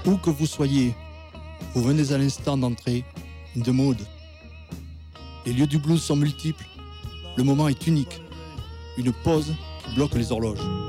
Où que vous soyez, vous venez à l'instant d'entrer in the mood. Les lieux du blues sont multiples, le moment est unique. Une pause qui bloque les horloges.